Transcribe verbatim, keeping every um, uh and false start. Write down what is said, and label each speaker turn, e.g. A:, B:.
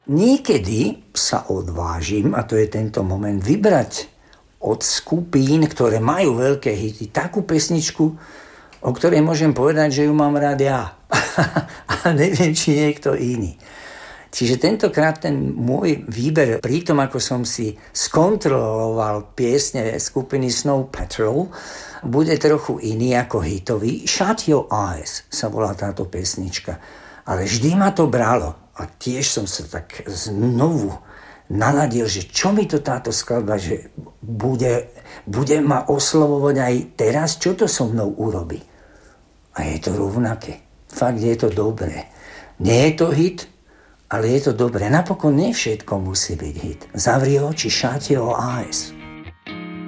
A: Niekedy sa odvážim, a to je tento moment, vybrať od skupín, ktoré majú veľké hity, takú pesničku, o ktorej môžem povedať, že ju mám rád ja. A neviem, či niekto iný. Čiže tentokrát ten môj výber, pri tom, ako som si skontroloval piesne skupiny Snow Patrol, bude trochu iný ako hitový. Shut Your Eyes sa volá táto pesnička. Ale vždy ma to bralo. A tiež som sa tak znovu naladil, že čo mi to táto skladba, že bude, bude ma oslovovať aj teraz, čo to so mnou urobí. A je to rovnaké. Fakt je to dobré. Nie je to hit, ale je to dobré. Napokon nie všetko musí byť hit. Zavri oči, shut your eyes.